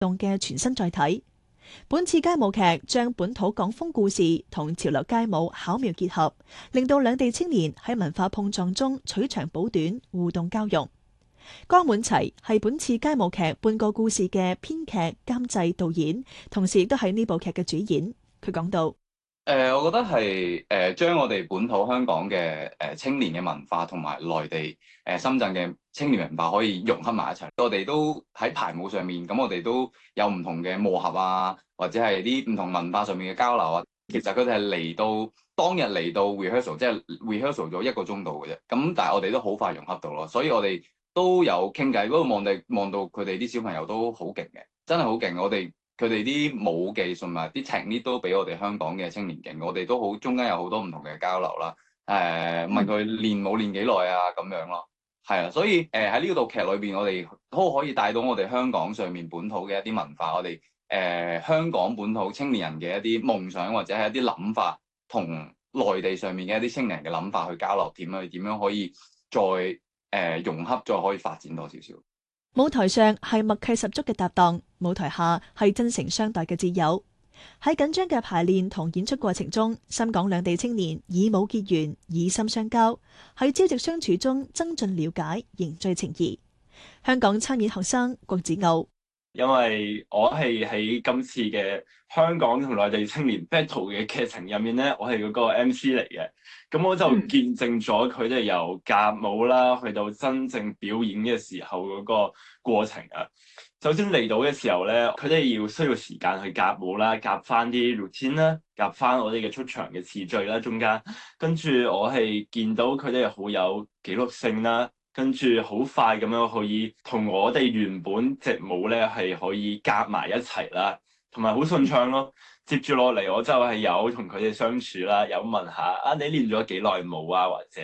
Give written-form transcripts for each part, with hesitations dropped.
動嘅全新載體。本次街舞劇將本土港風故事同潮流街舞巧妙結合，令到兩地青年喺文化碰撞中取長補短，互動交融。江滿齊係本次街舞劇半個故事嘅編劇、監製、導演，同時亦都係呢部劇嘅主演。佢講到： 我覺得係將我哋本土香港嘅青年嘅文化同埋內地深圳嘅青年文化可以融合埋一齊。我哋都喺排舞上面，咁我哋都有唔同嘅磨合啊，或者係啲唔同文化上面嘅交流啊。其實佢哋係嚟到當日嚟到 rehearsal，即係 rehearsal 咗1個鐘度嘅啫。咁但係我哋都好快融合到咯，所以我哋都有傾偈。嗰度望到佢哋啲小朋友都好勁嘅，真係好勁。佢哋啲舞技同埋啲 technique 都比我哋香港嘅青年勁，我哋都好中間有好多唔同嘅交流啦。問佢練舞練幾耐啊咁樣咯，係啊，所以喺呢套劇裏邊，我哋都可以帶到我哋香港上面本土嘅一啲文化，我哋香港本土青年人嘅一啲夢想或者係一啲諗法，同內地上面嘅一啲青年人嘅諗法去交流，點樣可以再融合，再可以發展多少少。 舞台上係默契十足嘅搭檔，舞台下係真誠相待嘅摯友。喺緊張嘅排練同演出過程中，深港兩地青年以舞結緣，以心相交，喺朝夕相處中增進了解，凝聚情誼。香港參演學生郭子傲。 因為我係喺今次嘅香港同內地青年 battle 嘅劇情入面咧，我係嗰個 MC 嚟嘅，咁我就見證咗佢哋由夾舞啦，去到真正表演嘅時候嗰個過程啊。首先嚟到嘅時候咧，佢哋需要時間去夾舞啦，夾翻啲 routine 啦，夾翻我哋嘅出場嘅次序啦，中間跟住我係見到佢哋好有紀律性啦。跟住好快咁樣可以同我哋原本隻舞咧係可以夾埋一齊啦，同埋好順暢咯。接住落嚟我就係有同佢哋相處啦，有問下啊你練咗幾耐舞啊，或者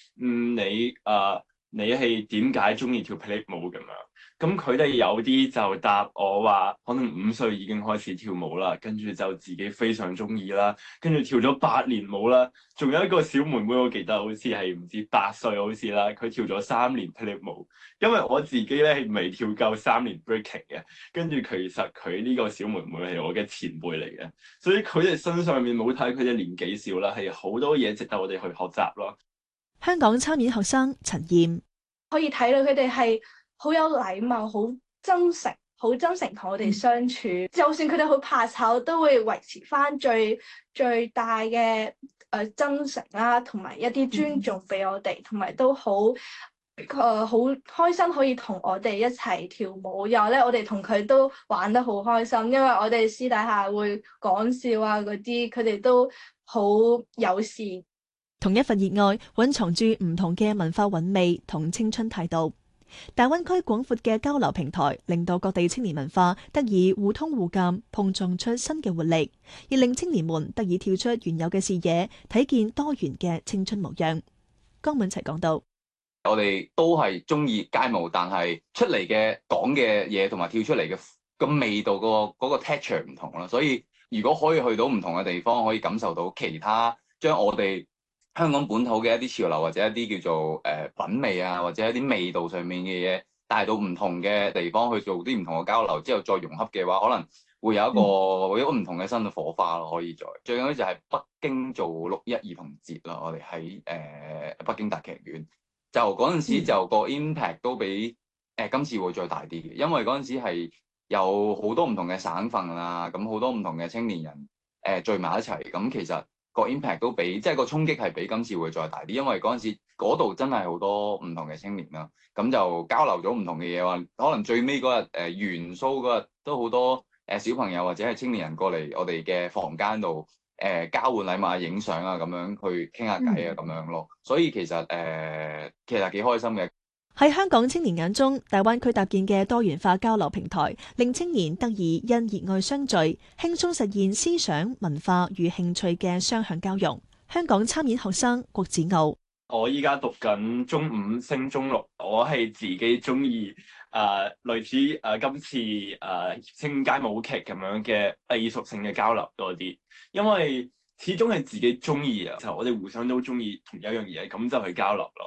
你係點解中意跳霹靂舞咁樣？咁佢哋有啲就答我話，可能5歲已經開始跳舞啦，跟住就自己非常中意啦，跟住跳咗8年舞啦。仲有一個小妹妹，我記得好似係唔知8歲好似啦，佢跳咗3年霹靂舞。因為我自己咧係未跳夠3年 breaking 嘅，跟住其實佢呢個小妹妹係我嘅前輩嚟嘅，所以佢哋身上面冇睇佢哋年紀少啦，係好多嘢值得我哋去學習咯。 香港參演學生陳燕可以睇到佢哋係好有禮貌、好真誠同我哋相處。就算佢哋好怕醜，都會維持翻最大嘅真誠啦，同埋一啲尊重俾我哋，同埋都好好開心可以同我哋一齊跳舞。然後咧，我哋同佢都玩得好開心，因為我哋私底下會講笑啊嗰啲，佢哋都好友善。 同一份熱愛蘊藏住唔同嘅文化韻味同青春態度。大灣區廣闊嘅交流平台，令到各地青年文化得以互通互鑒，碰撞出新嘅活力，亦令青年們得以跳出原有嘅視野，睇見多元嘅青春模樣。江滿齊講到： 我哋都係中意街舞，但係出嚟嘅講嘅嘢同埋跳出嚟嘅個味道嗰個 texture 唔同啦。所以如果可以去到唔同嘅地方，可以感受到其他將我哋香港本土嘅一啲潮流或者一啲叫做品味啊，或者一啲味道上面嘅嘢帶到唔同嘅地方去做啲唔同嘅交流之後再融合嘅話，可能會有一個唔同嘅新嘅火花咯。可以最緊要就係北京做6·1兒童節啦，我哋喺北京大劇院就嗰陣時就個 impact 都比今次會再大啲嘅，因為嗰陣時係有好多唔同嘅省份啦，咁好多唔同嘅青年人聚埋一齊，咁其實個 impact 都比即係個衝擊係比今次會再大啲，因為嗰陣時嗰度真係好多唔同嘅青年啦，咁就交流咗唔同嘅嘢，話可能最尾嗰日元蘇嗰日都好多小朋友或者係青年人過嚟我哋嘅房間度交換禮物啊、影相啊咁樣去傾下偈啊咁樣咯，所以其實幾開心嘅。 喺香港青年眼中，大灣區搭建嘅多元化交流平台，令青年得以因熱愛相聚，輕鬆實現思想、文化與興趣嘅雙向交融。香港參演學生郭子傲： 我依家讀緊中5升中6，我係自己中意類似今次協青街舞劇咁樣嘅藝術性嘅交流多啲，因為始終係自己中意啊，就我哋互相都中意同一樣嘢，咁就去交流咯。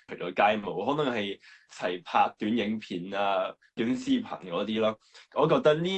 除咗街舞，可能係一齊拍短影片啊、短視頻嗰啲咯。我覺得呢